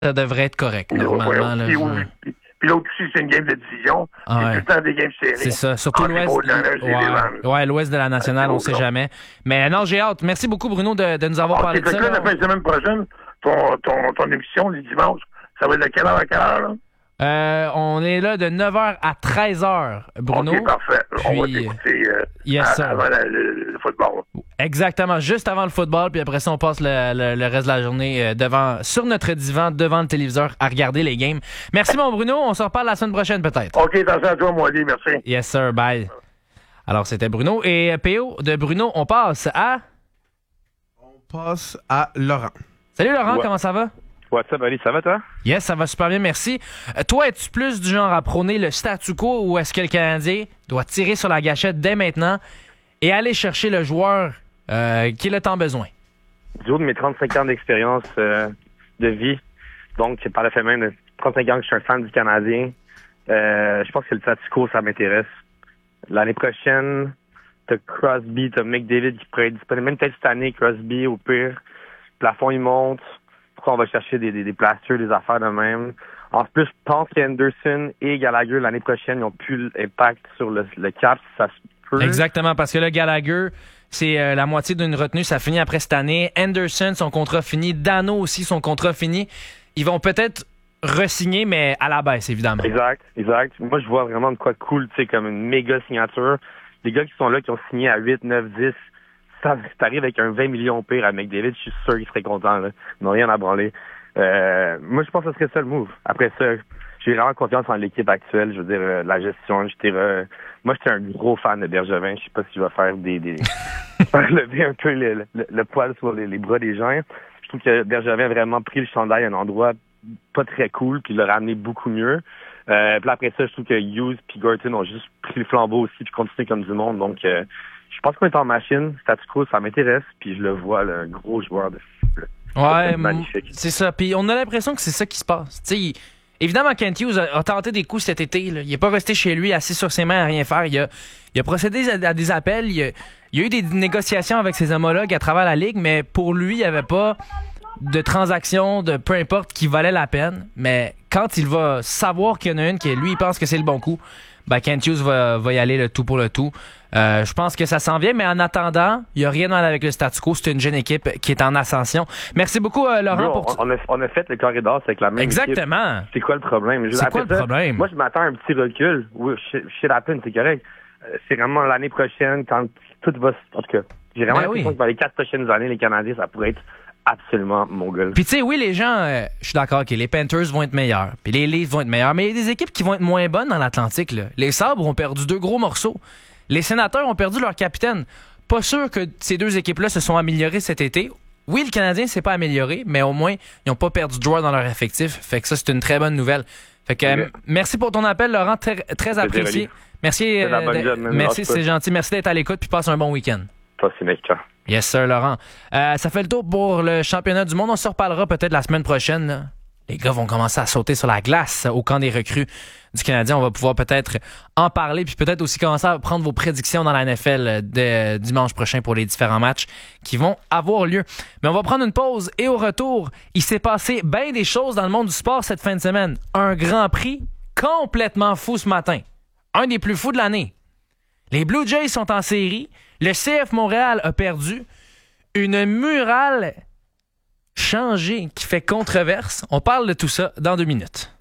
Ça devrait être correct, normalement. Là, puis l'autre aussi, c'est une game de division. C'est tout le temps des games serrées. C'est ça, surtout l'Ouest. L'Ouest de la Nationale, on ne sait jamais. Mais non, j'ai hâte. Merci beaucoup, Bruno, de nous avoir parlé de ça. La fin de semaine prochaine, ton émission, les dimanches, ça va être de quelle heure à quelle heure, là? On est là de 9h à 13h, Bruno. OK, parfait. On va t'écouter avant le football. Exactement, juste avant le football, puis après ça, on passe le reste de la journée sur notre divan, devant le téléviseur, à regarder les games. Merci, mon Bruno. On se reparle la semaine prochaine, peut-être. OK, attention à toi, Moali. Merci. Yes, sir. Bye. Alors, c'était Bruno. Et PO, de Bruno, on passe à... On passe à Laurent. Salut, Laurent. Comment ça va? What's up, Ali? Ça va, toi? Yes, ça va super bien, merci. Toi, es-tu plus du genre à prôner le statu quo ou est-ce que le Canadien doit tirer sur la gâchette dès maintenant et aller chercher le joueur qu'il a tant besoin? Du haut de mes 35 ans d'expérience de vie, donc par le fait même de 35 ans que je suis un fan du Canadien, je pense que le statu quo, ça m'intéresse. L'année prochaine, t'as Crosby, t'as McDavid qui pourrait être disponible. Même peut-être cette année, Crosby, au pire. Le plafond, il monte. Pourquoi on va chercher des plasters, des affaires de même. En plus, je pense qu'Henderson et Gallagher, l'année prochaine, ils n'ont plus l'impact sur le cap, si ça se peut. Exactement, parce que là, Gallagher, c'est la moitié d'une retenue, ça finit après cette année. Henderson, son contrat fini. Dano aussi, son contrat fini. Ils vont peut-être re-signer, mais à la baisse, évidemment. Exact. Moi, je vois vraiment de quoi de cool, tu sais, comme une méga signature. Les gars qui sont là, qui ont signé à 8, 9, 10, ça t'arrive avec un 20 millions pire à McDavid, je suis sûr qu'il serait content, là. Ils n'ont rien à branler. Moi, je pense que ce serait ça le move. Après ça, j'ai vraiment confiance en l'équipe actuelle. Je veux dire, la gestion, moi, j'étais un gros fan de Bergevin. Je sais pas si je vais faire faire lever un peu le poil sur les bras des gens. Je trouve que Bergevin a vraiment pris le chandail à un endroit pas très cool, puis il l'a ramené beaucoup mieux. Puis après ça, je trouve que Hughes puis Gorton ont juste pris le flambeau aussi, puis continué comme du monde. Donc, je pense qu'on est en machine. Statu quo, ça m'intéresse, puis je le vois, là, un gros joueur de foot. Ouais, magnifique. C'est ça. Puis on a l'impression que c'est ça qui se passe. T'sais, évidemment, Kent Hughes a tenté des coups cet été. Là. Il n'est pas resté chez lui, assis sur ses mains à rien faire. Il a procédé à des appels. Il y a eu des négociations avec ses homologues à travers la Ligue, mais pour lui, il n'y avait pas de transaction, de peu importe, qui valait la peine. Mais quand il va savoir qu'il y en a une qui, lui, il pense que c'est le bon coup, ben Kent Hughes va y aller le tout pour le tout. Je pense que ça s'en vient, mais en attendant, il n'y a rien de mal avec le statu quo. C'est une jeune équipe qui est en ascension. Merci beaucoup, Laurent. On a fait le corridor avec la même Exactement. Équipe. C'est quoi le problème? C'est quoi le problème? Moi, je m'attends à un petit recul. Oui, shit happen, c'est correct. C'est vraiment l'année prochaine, quand tout va... En tout cas, j'ai vraiment l'impression que dans les 4 prochaines années, les Canadiens, ça pourrait être absolument mongol. Puis tu sais, oui, les gens, je suis d'accord, que les Panthers vont être meilleurs, puis les Leafs vont être meilleurs, mais il y a des équipes qui vont être moins bonnes dans l'Atlantique. Là. Les Sabres ont perdu 2 gros morceaux. Les Sénateurs ont perdu leur capitaine. Pas sûr que ces 2 équipes-là se sont améliorées cet été. Oui, le Canadien s'est pas amélioré, mais au moins, ils n'ont pas perdu de joueurs dans leur effectif. Fait que ça, c'est une très bonne nouvelle. Fait que merci pour ton appel, Laurent, très apprécié. Merci, merci, c'est gentil. Merci d'être à l'écoute, puis passe un bon week-end. Toi aussi, mec. Yes, sir, Laurent. Ça fait le tour pour le championnat du monde. On se reparlera peut-être la semaine prochaine. Là. Les gars vont commencer à sauter sur la glace au camp des recrues du Canadien. On va pouvoir peut-être en parler, puis peut-être aussi commencer à prendre vos prédictions dans la NFL de dimanche prochain pour les différents matchs qui vont avoir lieu. Mais on va prendre une pause et au retour, il s'est passé bien des choses dans le monde du sport cette fin de semaine. Un Grand Prix complètement fou ce matin. Un des plus fous de l'année. Les Blue Jays sont en série. Le CF Montréal a perdu. Une murale changée qui fait controverse. On parle de tout ça dans 2 minutes.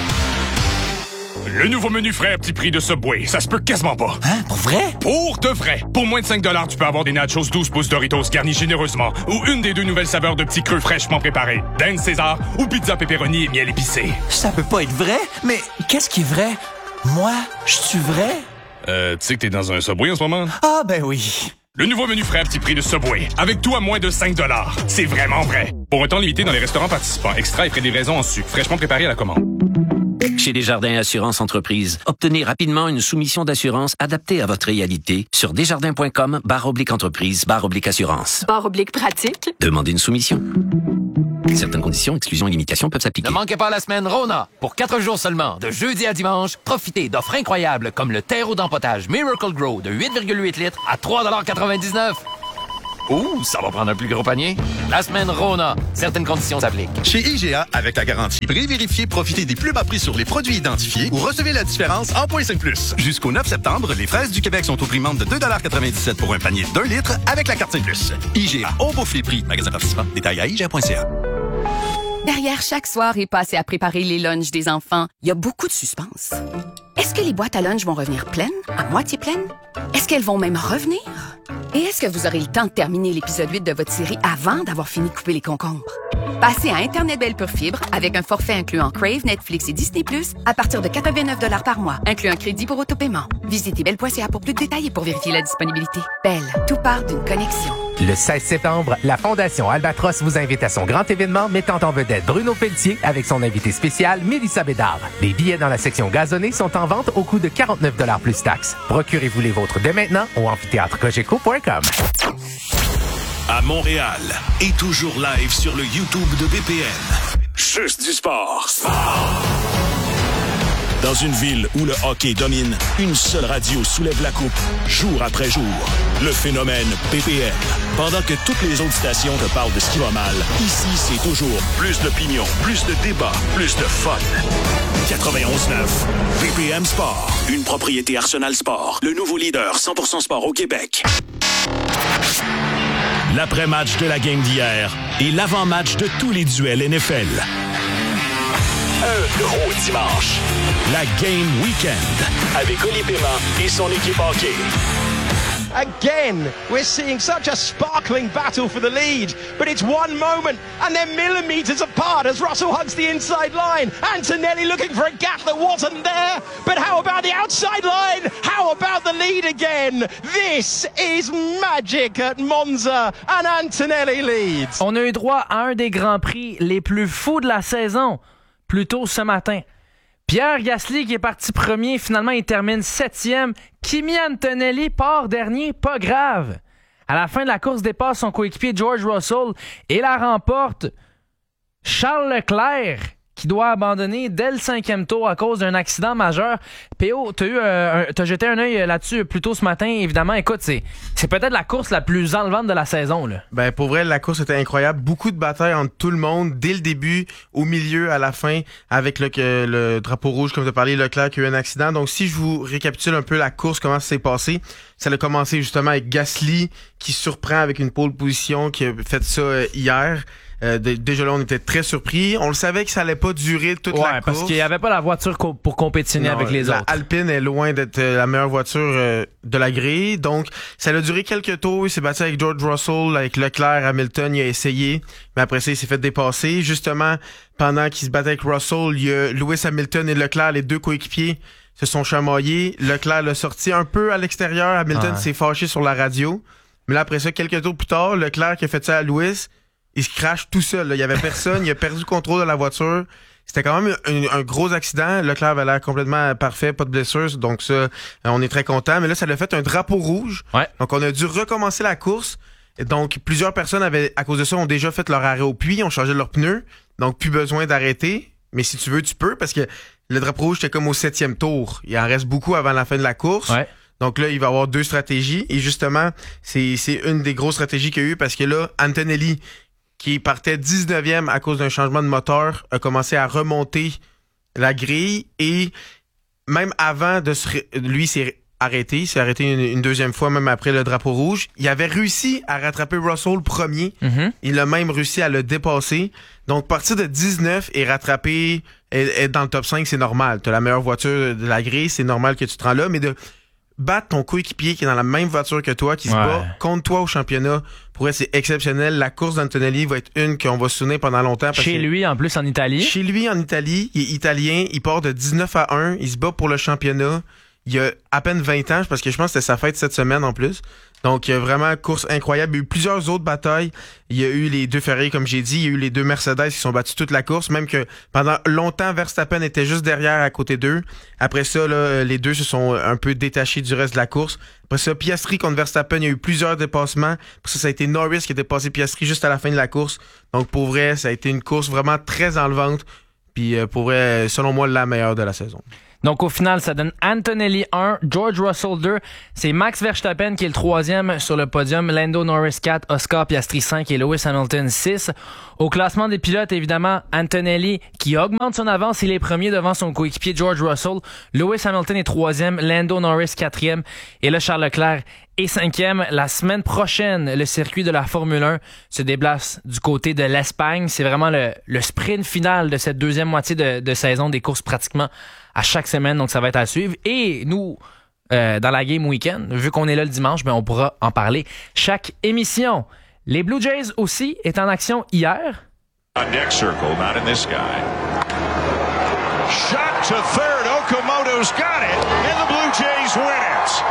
Le nouveau menu frais à petit prix de Subway, ça se peut quasiment pas. Hein? Pour vrai? Pour de vrai. Pour moins de 5$, tu peux avoir des nachos 12 pouces Doritos garnis généreusement ou une des 2 nouvelles saveurs de petits creux fraîchement préparés, dinde César ou pizza pepperoni et miel épicé. Ça peut pas être vrai, mais qu'est-ce qui est vrai? Moi, je suis vrai? Tu sais que t'es dans un Subway en ce moment? Ah, ben oui. Le nouveau menu frais à petit prix de Subway, avec tout à moins de 5$. C'est vraiment vrai. Pour un temps limité dans les restaurants participants, extra et frais de livraison en sucre, fraîchement préparé à la commande. Chez Desjardins Assurance Entreprise, obtenez rapidement une soumission d'assurance adaptée à votre réalité sur desjardins.com/entreprise/assurance. /pratique. Demandez une soumission. Certaines conditions, exclusions et limitations peuvent s'appliquer. Ne manquez pas la semaine Rona. Pour 4 jours seulement, de jeudi à dimanche, profitez d'offres incroyables comme le terreau d'empotage Miracle Grow de 8,8 litres à 3,99 $. Ouh, ça va prendre un plus gros panier. La semaine Rona. Certaines conditions s'appliquent. Chez IGA, avec la garantie prix vérifié, profitez des plus bas prix sur les produits identifiés ou recevez la différence en .5+. Jusqu'au 9 septembre, les fraises du Québec sont au prix membre de 2,97 $ pour un panier d'1 litre avec la carte 5+. IGA, au beau prix. Magasin participant. Détails à IGA.ca. Derrière chaque soirée passée à préparer les lunchs des enfants, il y a beaucoup de suspense. Est-ce que les boîtes à lunch vont revenir pleines, à moitié pleines? Est-ce qu'elles vont même revenir? Et est-ce que vous aurez le temps de terminer l'épisode 8 de votre série avant d'avoir fini de couper les concombres? Passez à Internet Belle Pure Fibre avec un forfait incluant Crave, Netflix et Disney+, à partir de 89 $ par mois, inclus un crédit pour autopaiement. Visitez belle.ca pour plus de détails et pour vérifier la disponibilité. Belle, tout part d'une connexion. Le 16 septembre, la Fondation Albatros vous invite à son grand événement mettant en vedette Bruno Pelletier avec son invité spécial, Mélissa Bédard. Les billets dans la section gazonnée sont en vente au coût de 49 $ plus taxes. Procurez-vous les vôtres dès maintenant au amphithéâtrecogeco.com. À Montréal et toujours live sur le YouTube de BPM. Juste du sport. Dans une ville où le hockey domine, une seule radio soulève la coupe, jour après jour. Le phénomène BPM. Pendant que toutes les autres stations te parlent de ce qui va mal, ici, c'est toujours plus d'opinion, plus de débat, plus de fun. 91.9. BPM Sport. Une propriété Arsenal Sport. Le nouveau leader 100% sport au Québec. L'après-match de la game d'hier et l'avant-match de tous les duels NFL. Un gros dimanche. La Game Weekend avec Oli Paiement et son équipe hockey. Again, we're seeing such a sparkling battle for the lead, but it's one moment and they're millimeters apart as Russell hugs the inside line. Antonelli looking for a gap that wasn't there, but how about the outside line? How about the lead again? This is magic at Monza and Antonelli leads. On a eu droit à un des grands prix les plus fous de la saison, plus tôt ce matin. Pierre Gasly qui est parti premier, finalement il termine 7e. Kimi Antonelli part dernier, pas grave. À la fin de la course dépasse son coéquipier George Russell et la remporte Charles Leclerc qui doit abandonner dès le 5e tour à cause d'un accident majeur. P.O., t'as jeté un œil là-dessus plus tôt ce matin. Évidemment, écoute, c'est peut-être la course la plus enlevante de la saison, là. Ben, pour vrai, la course était incroyable. Beaucoup de batailles entre tout le monde, dès le début, au milieu, à la fin, avec le drapeau rouge, comme tu as parlé, Leclerc qui a eu un accident. Donc, si je vous récapitule un peu la course, comment ça s'est passé, ça a commencé justement avec Gasly qui surprend avec une pole position, qui a fait ça hier. Déjà là, on était très surpris. On le savait que ça allait pas durer toute la course. Parce qu'il n'y avait pas la voiture pour compétitionner avec les autres. Alpine est loin d'être la meilleure voiture de la grille. Donc, ça a duré quelques tours. Il s'est battu avec George Russell, avec Leclerc, Hamilton. Il a essayé. Mais après ça, il s'est fait dépasser. Justement, pendant qu'il se battait avec Russell, il y a Lewis Hamilton et Leclerc, les deux coéquipiers, se sont chamaillés. Leclerc l'a sorti un peu à l'extérieur. Hamilton s'est fâché sur la radio. Mais là, après ça, quelques tours plus tard, Leclerc qui a fait ça à Lewis, il se crache tout seul. Là. Il y avait personne. Il a perdu le contrôle de la voiture. C'était quand même un gros accident. Leclerc avait l'air complètement parfait, pas de blessures. Donc ça, on est très content. Mais là, ça l'a fait un drapeau rouge. Ouais. Donc on a dû recommencer la course. Et donc plusieurs personnes à cause de ça, ont déjà fait leur arrêt au puits, ont changé leurs pneus. Donc plus besoin d'arrêter. Mais si tu veux, tu peux parce que le drapeau rouge, c'était comme au 7e tour. Il en reste beaucoup avant la fin de la course. Ouais. Donc là, il va y avoir 2 stratégies. Et justement, c'est une des grosses stratégies qu'il y a eu parce que là, Antonelli, qui partait 19e à cause d'un changement de moteur, a commencé à remonter la grille et même avant de lui s'est arrêté. Il s'est arrêté une deuxième fois, même après le drapeau rouge. Il avait réussi à rattraper Russell premier. Mm-hmm. Il a même réussi à le dépasser. Donc, partir de 19 et rattraper, être dans le top 5, c'est normal. Tu as la meilleure voiture de la grille, c'est normal que tu te rends là, mais de battre ton coéquipier qui est dans la même voiture que toi, qui se bat contre toi au championnat, pour elle, c'est exceptionnel. La course d'Antonelli va être une qu'on va se souvenir pendant longtemps. Chez lui, en plus, en Italie. Chez lui, en Italie, il est italien, il part de 19-1, il se bat pour le championnat. Il y a à peine 20 ans, parce que je pense que c'était sa fête cette semaine en plus. Donc, il y a vraiment une course incroyable. Il y a eu plusieurs autres batailles. Il y a eu les 2 Ferrari, comme j'ai dit. Il y a eu les 2 Mercedes qui sont battus toute la course. Même que pendant longtemps, Verstappen était juste derrière à côté d'eux. Après ça, là, les deux se sont un peu détachés du reste de la course. Après ça, Piastri contre Verstappen, il y a eu plusieurs dépassements. Après ça a été Norris qui a dépassé Piastri juste à la fin de la course. Donc, pour vrai, ça a été une course vraiment très enlevante. Puis, pour vrai, selon moi, la meilleure de la saison. Donc, au final, ça donne Antonelli 1, George Russell 2. C'est Max Verstappen qui est le 3e sur le podium. Lando Norris 4, Oscar Piastri 5 et Lewis Hamilton 6. Au classement des pilotes, évidemment, Antonelli qui augmente son avance. Il est premier devant son coéquipier George Russell. Lewis Hamilton est 3e, Lando Norris 4e. Et là, Charles Leclerc est 5e. La semaine prochaine, le circuit de la Formule 1 se déplace du côté de l'Espagne. C'est vraiment le sprint final de cette deuxième moitié de saison, des courses pratiquement à chaque semaine, donc ça va être à suivre. Et nous, dans la Game Weekend, vu qu'on est là le dimanche, on pourra en parler chaque émission. Les Blue Jays aussi étaient en action hier. Next circle, not in this guy. Shot to third, Okamoto's got it, and the Blue Jays win it.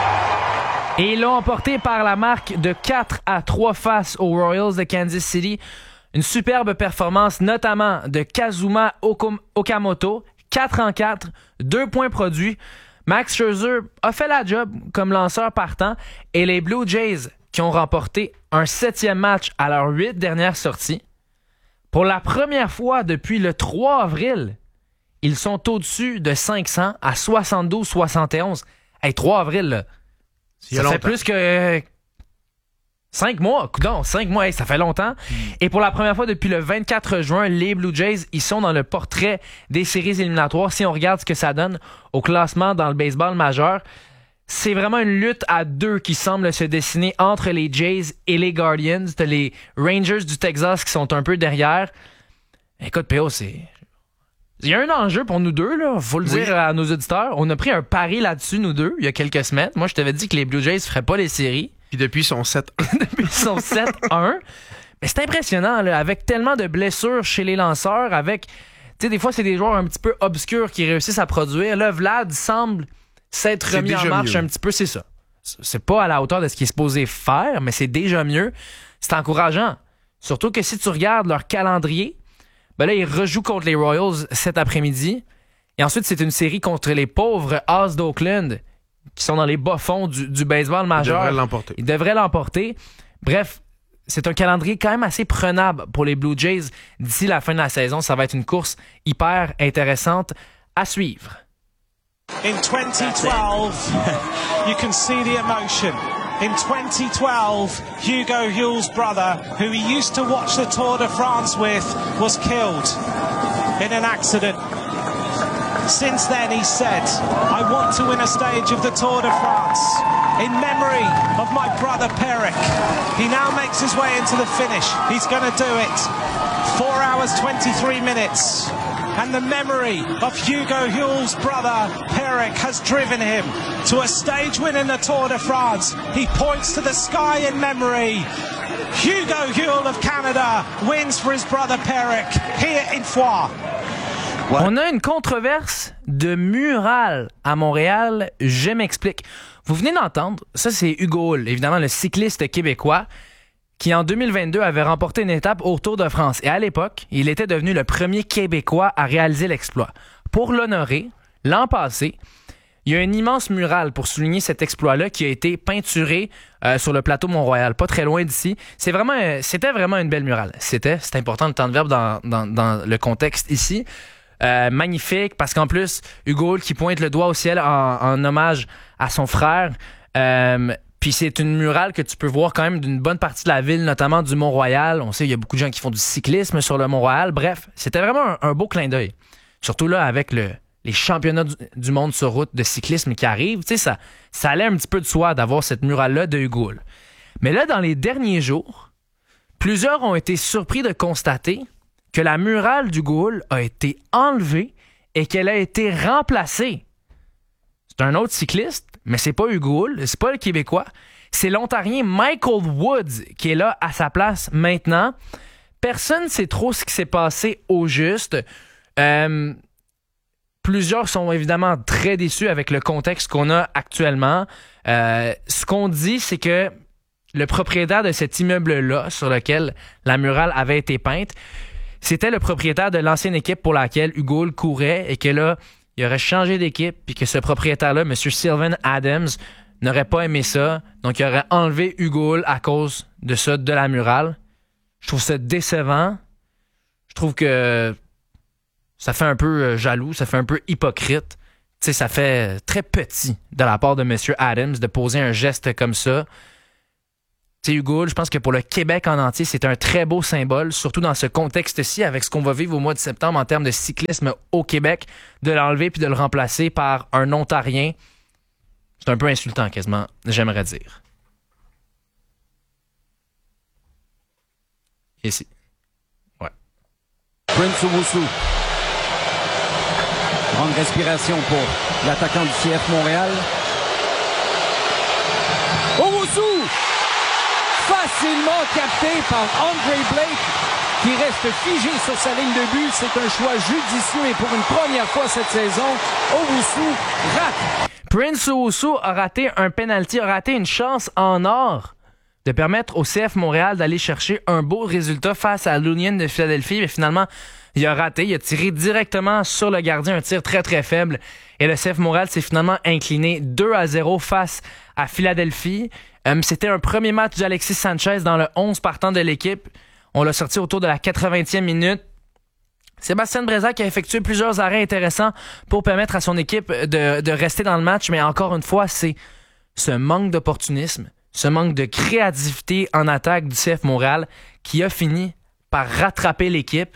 Et ils l'ont emporté par la marque de 4-3 face aux Royals de Kansas City. Une superbe performance, notamment de Kazuma Okamoto. 4-4, 2 points produits. Max Scherzer a fait la job comme lanceur partant et les Blue Jays qui ont remporté un 7e match à leurs 8 dernières sorties. Pour la première fois depuis le 3 avril, ils sont au-dessus de 500 à 72-71. Hey, 3 avril, là, ça fait plus que 5 mois. Coudonc, 5 mois, hey, ça fait longtemps. Et pour la première fois depuis le 24 juin, les Blue Jays, ils sont dans le portrait des séries éliminatoires. Si on regarde ce que ça donne au classement dans le baseball majeur, c'est vraiment une lutte à 2 qui semble se dessiner entre les Jays et les Guardians. T'as les Rangers du Texas qui sont un peu derrière. Écoute, P.O., il y a un enjeu pour nous deux, là. Faut le dire à nos auditeurs. On a pris un pari là-dessus, nous deux, il y a quelques semaines. Moi, je t'avais dit que les Blue Jays feraient pas les séries. Puis depuis, ils sont 7-1. Depuis, ils sont 7-1. Mais c'est impressionnant, là, avec tellement de blessures chez les lanceurs, avec... Tu sais, des fois, c'est des joueurs un petit peu obscurs qui réussissent à produire. Là, Vlad semble s'être remis en marche un petit peu, c'est ça. C'est pas à la hauteur de ce qu'il est supposé faire, mais c'est déjà mieux. C'est encourageant. Surtout que si tu regardes leur calendrier, ben là, ils rejouent contre les Royals cet après-midi. Et ensuite, c'est une série contre les pauvres As d'Oakland, qui sont dans les bas-fonds du baseball majeur. Ils devraient l'emporter. Bref, c'est un calendrier quand même assez prenable pour les Blue Jays. D'ici la fin de la saison, ça va être une course hyper intéressante à suivre. In 2012, you can see the emotion. In 2012, Hugo Huell's brother, who he used to watch the Tour de France with, was killed in an accident. Since then, he said, I want to win a stage of the Tour de France in memory of my brother Peric. He now makes his way into the finish. He's going to do it. 4 hours, 23 minutes. And the memory of Hugo Huell's brother Peric has driven him to a stage win in the Tour de France. He points to the sky in memory. Hugo Huell of Canada wins for his brother Peric here in Foix. On a une controverse de mural à Montréal. Je m'explique. Vous venez d'entendre, ça c'est Hugo Huell, évidemment le cycliste québécois qui en 2022 avait remporté une étape au Tour de France. Et à l'époque, il était devenu le premier Québécois à réaliser l'exploit. Pour l'honorer, l'an passé, il y a un immense mural pour souligner cet exploit-là qui a été peinturé sur le plateau Mont-Royal, pas très loin d'ici. C'était vraiment une belle murale. C'est important le temps de verbe dans le contexte ici. Magnifique, parce qu'en plus, Hugo Huell qui pointe le doigt au ciel en hommage à son frère. Puis c'est une murale que tu peux voir quand même d'une bonne partie de la ville, notamment du Mont-Royal. On sait qu'il y a beaucoup de gens qui font du cyclisme sur le Mont-Royal. Bref, c'était vraiment un beau clin d'œil. Surtout là, avec les championnats du monde sur route de cyclisme qui arrivent. Tu sais, ça allait un petit peu de soi d'avoir cette murale-là de Hugo Huell. Mais là, dans les derniers jours, plusieurs ont été surpris de constater que la murale d'Hugo Huell a été enlevée et qu'elle a été remplacée. C'est un autre cycliste, mais c'est pas Hugo Huell, c'est pas le Québécois. C'est l'Ontarien Michael Woods qui est là à sa place maintenant. Personne ne sait trop ce qui s'est passé au juste. Plusieurs sont évidemment très déçus avec le contexte qu'on a actuellement. Ce qu'on dit, c'est que le propriétaire de cet immeuble-là, sur lequel la murale avait été peinte, c'était le propriétaire de l'ancienne équipe pour laquelle Hugo Huell courait et que là, il aurait changé d'équipe puis que ce propriétaire-là, M. Sylvan Adams, n'aurait pas aimé ça. Donc, il aurait enlevé Hugo Huell à cause de ça, de la murale. Je trouve ça décevant. Je trouve que ça fait un peu jaloux, ça fait un peu hypocrite. sais, ça fait très petit de la part de M. Adams de poser un geste comme ça. Tu sais, Hugo, je pense que pour le Québec en entier, c'est un très beau symbole, surtout dans ce contexte-ci, avec ce qu'on va vivre au mois de septembre en termes de cyclisme au Québec, de l'enlever puis de le remplacer par un Ontarien. C'est un peu insultant, quasiment, j'aimerais dire. Ici. Ouais. Prince Owusu. Grande respiration pour l'attaquant du CF Montréal. Owusu! Facilement capté par Andre Blake, qui reste figé sur sa ligne de but. C'est un choix judicieux et pour une première fois cette saison, Owusu rate. Prince Owusu a raté un penalty, a raté une chance en or de permettre au CF Montréal d'aller chercher un beau résultat face à l'Union de Philadelphie, mais finalement, il a raté. Il a tiré directement sur le gardien, un tir très très faible. Et le CF Montréal s'est finalement incliné 2-0 face à Philadelphie. C'était un premier match d'Alexis Sanchez dans le 11 partant de l'équipe. On l'a sorti autour de la 80e minute. Sébastien Brezak a effectué plusieurs arrêts intéressants pour permettre à son équipe de rester dans le match, mais encore une fois, c'est ce manque d'opportunisme, ce manque de créativité en attaque du CF Montréal qui a fini par rattraper l'équipe.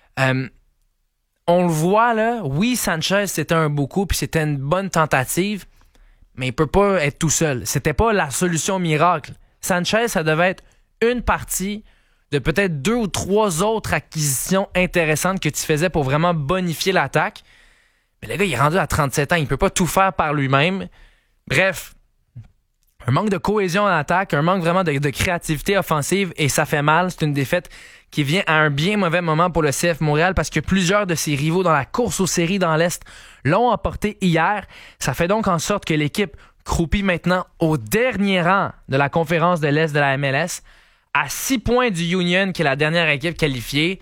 On le voit là, oui, Sanchez c'était un beau coup puis c'était une bonne tentative, mais il peut pas être tout seul. C'était pas la solution miracle. Sanchez, ça devait être une partie de peut-être 2 ou 3 autres acquisitions intéressantes que tu faisais pour vraiment bonifier l'attaque. Mais le gars, il est rendu à 37 ans, il peut pas tout faire par lui-même. Bref, un manque de cohésion en attaque, un manque vraiment de créativité offensive, et ça fait mal. C'est une défaite qui vient à un bien mauvais moment pour le CF Montréal parce que plusieurs de ses rivaux dans la course aux séries dans l'Est l'ont emporté hier. Ça fait donc en sorte que l'équipe croupit maintenant au dernier rang de la conférence de l'Est de la MLS, à 6 points du Union, qui est la dernière équipe qualifiée.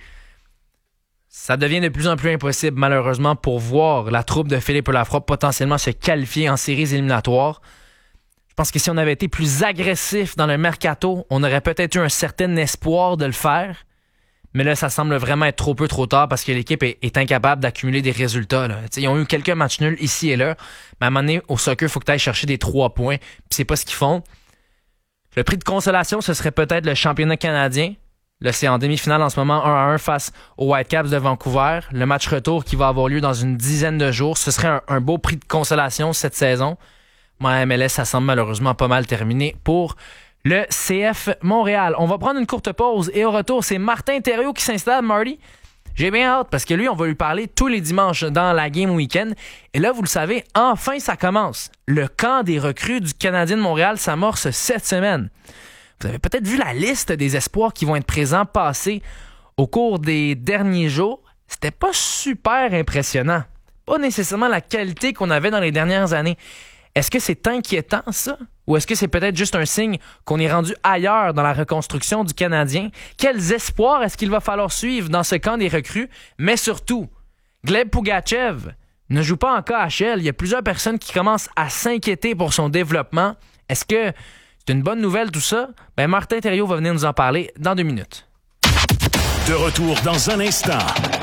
Ça devient de plus en plus impossible, malheureusement, pour voir la troupe de Philippe Lafroy potentiellement se qualifier en séries éliminatoires. Je pense que si on avait été plus agressif dans le mercato, on aurait peut-être eu un certain espoir de le faire. Mais là, ça semble vraiment être trop peu, trop tard parce que l'équipe est incapable d'accumuler des résultats. Là. Ils ont eu quelques matchs nuls ici et là, mais à un moment donné, au soccer, il faut que tu ailles chercher des 3 points, puis c'est pas ce qu'ils font. Le prix de consolation, ce serait peut-être le championnat canadien. Là, c'est en demi-finale en ce moment, 1-1 face aux Whitecaps de Vancouver. Le match retour qui va avoir lieu dans une dizaine de jours. Ce serait un beau prix de consolation cette saison. Moi, MLS, ça semble malheureusement pas mal terminé pour le CF Montréal. On va prendre une courte pause et au retour, c'est Martin Thériault qui s'installe, Marty. J'ai bien hâte parce que lui, on va lui parler tous les dimanches dans la Game Weekend. Et là, vous le savez, enfin, ça commence. Le camp des recrues du Canadien de Montréal s'amorce cette semaine. Vous avez peut-être vu la liste des espoirs qui vont être présents passer au cours des derniers jours. C'était pas super impressionnant. Pas nécessairement la qualité qu'on avait dans les dernières années. Est-ce que c'est inquiétant, ça? Ou est-ce que c'est peut-être juste un signe qu'on est rendu ailleurs dans la reconstruction du Canadien? Quels espoirs est-ce qu'il va falloir suivre dans ce camp des recrues? Mais surtout, Gleb Pougachev ne joue pas en KHL. Il y a plusieurs personnes qui commencent à s'inquiéter pour son développement. Est-ce que c'est une bonne nouvelle tout ça? Ben Martin Thériault va venir nous en parler dans 2 minutes. De retour dans un instant,